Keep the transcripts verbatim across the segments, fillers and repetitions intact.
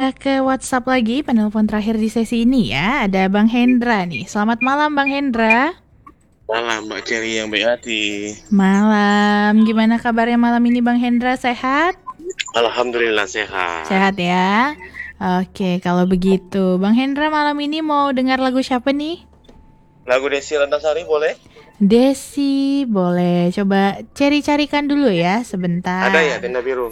kita ke WhatsApp lagi, penelpon terakhir di sesi ini ya. Ada Bang Hendra nih. Selamat malam Bang Hendra. Malam Mbak Cherry yang baik hati. Malam, gimana kabarnya malam ini Bang Hendra, sehat? Alhamdulillah sehat. Sehat ya. Oke, kalau begitu Bang Hendra malam ini mau dengar lagu siapa nih? Lagu Desi Ratnasari boleh? Desi, boleh. Coba cari-carikan dulu ya sebentar. Ada ya Tenda Biru?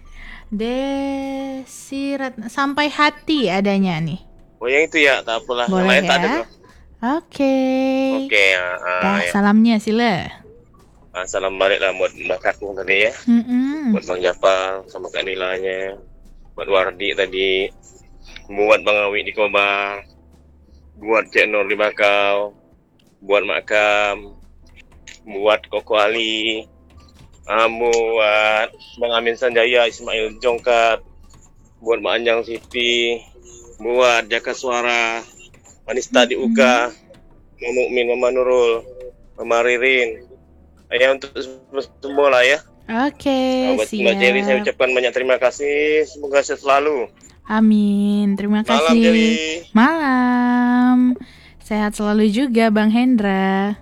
Desi Ratna, Sampai Hati adanya nih. Oh yang itu ya, tak apalah. Yang Boleh lain ya. tak ada tuh. Oke. Oke ya. Uh, Dah, ya. salamnya sila. Uh, salam balik lah buat Mbak Kakung tadi ya. Mm-mm. Buat Bang Japal sama Kak Nilanya. Buat Wardi tadi. Buat Bang Awi di Kobar. Buat Cik Nur di Bakau. Buat Mak Kam. Buat Koko Ali. Uh, buat Bang Amin Sanjaya, Ismail Jongkat. Buat Mak Anjang Siti. Buat Jaka Suara. Manista di Uka. Mama Mukmin, Mama Nurul. Mama Ririn. Ya untuk semua lah ya. Oke, Buat Mbak Jerry saya siap. ucapkan banyak terima kasih. Semoga sehat selalu. Amin. Terima Malam kasih. Jerry. Malam. Sehat selalu juga Bang Hendra.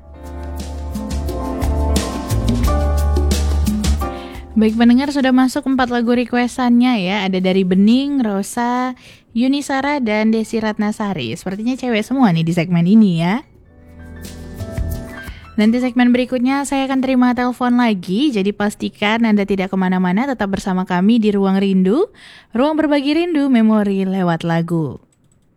Baik pendengar, sudah masuk empat lagu requestannya ya. Ada dari Bening, Rosa, Yunisara, dan Desi Ratnasari. Sepertinya cewek semua nih di segmen ini ya. Nanti segmen berikutnya saya akan terima telepon lagi. Jadi pastikan Anda tidak kemana-mana, tetap bersama kami di Ruang Rindu. Ruang berbagi rindu, memori lewat lagu.